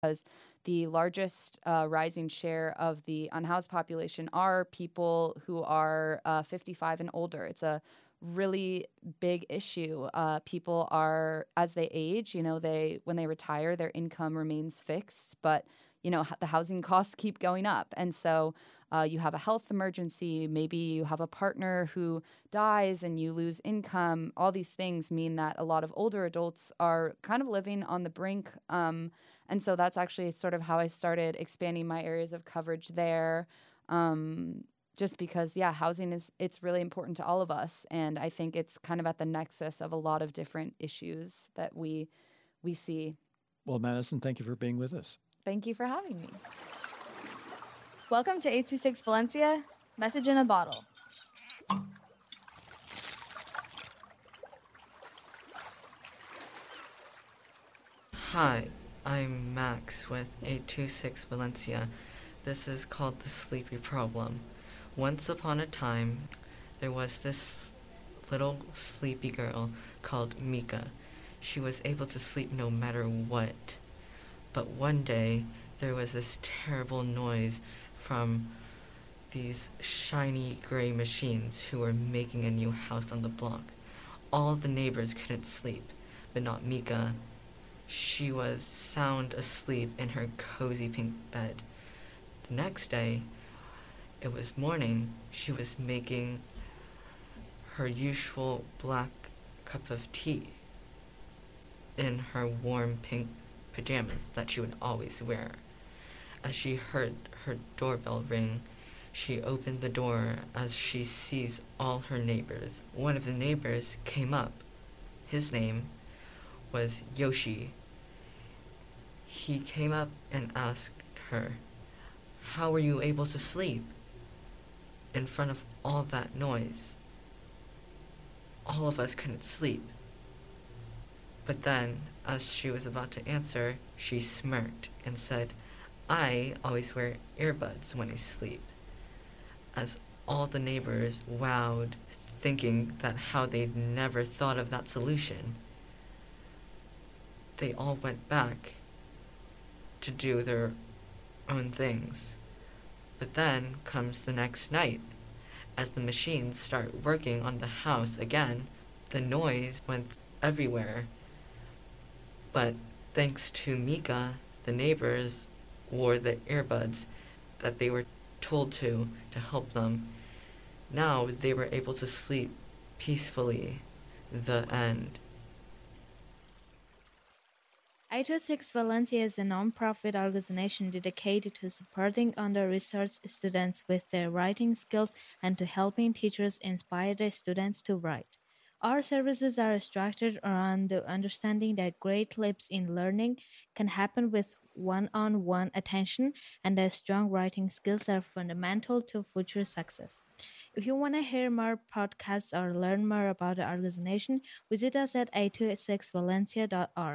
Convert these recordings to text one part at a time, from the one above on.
because the largest rising share of the unhoused population are people who are 55 and older. It's a really big issue. People are, as they age, when they retire, their income remains fixed, but the housing costs keep going up. And so you have a health emergency, maybe you have a partner who dies and you lose income. All these things mean that a lot of older adults are kind of living on the brink. And so that's actually sort of how I started expanding my areas of coverage there. Just because, housing it's really important to all of us. And I think it's kind of at the nexus of a lot of different issues that we see. Well, Madison, thank you for being with us. Thank you for having me. Welcome to 826 Valencia, message in a bottle. Hi, I'm Max with 826 Valencia. This is called the sleepy problem. Once upon a time, there was this little sleepy girl called Mika. She was able to sleep no matter what. But one day, there was this terrible noise from these shiny gray machines who were making a new house on the block. All the neighbors couldn't sleep, but not Mika. She was sound asleep in her cozy pink bed. The next day, it was morning. She was making her usual black cup of tea in her warm pink pajamas that she would always wear. As she heard her doorbell ring, she opened the door as she sees all her neighbors. One of the neighbors came up. His name was Yoshi. He came up and asked her, "How were you able to sleep in front of all that noise? All of us couldn't sleep." But then, as she was about to answer, she smirked and said, "I always wear earbuds when I sleep." As all the neighbors wowed, thinking that how they'd never thought of that solution, they all went back to do their own things. But then comes the next night. As the machines start working on the house again, the noise went everywhere. But thanks to Mika, the neighbors wore the earbuds that they were told to help them. Now they were able to sleep peacefully. The end. 826 Valencia is a non-profit organization dedicated to supporting under-researched students with their writing skills and to helping teachers inspire their students to write. Our services are structured around the understanding that great leaps in learning can happen with one-on-one attention and that strong writing skills are fundamental to future success. If you want to hear more podcasts or learn more about the organization, visit us at 826valencia.org.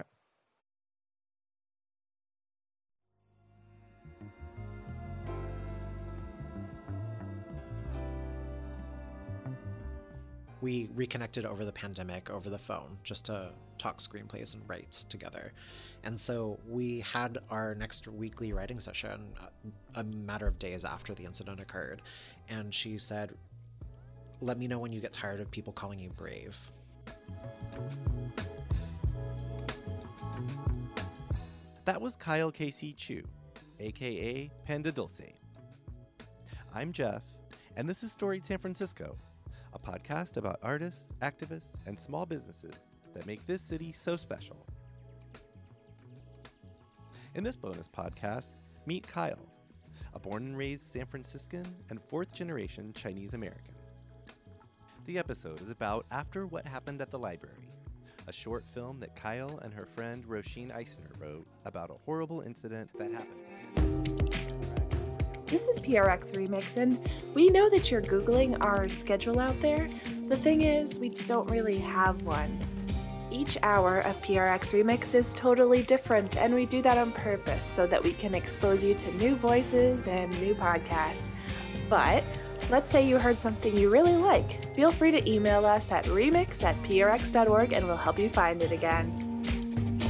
We reconnected over the pandemic, over the phone, just to talk screenplays and write together. And so we had our next weekly writing session a matter of days after the incident occurred. And she said, "Let me know when you get tired of people calling you brave." That was Kyle Casey Chu, aka Panda Dulce. I'm Jeff, and this is Storied San Francisco, a podcast about artists, activists, and small businesses that make this city so special. In this bonus podcast, meet Kyle, a born and raised San Franciscan and fourth-generation Chinese American. The episode is about After What Happened at the Library, a short film that Kyle and her friend Roisin Eisner wrote about a horrible incident that happened to him. This is PRX Remix, and we know that you're Googling our schedule out there. The thing is, we don't really have one. Each hour of PRX Remix is totally different, and we do that on purpose so that we can expose you to new voices and new podcasts. But let's say you heard something you really like. Feel free to email us at remix@prx.org and we'll help you find it again.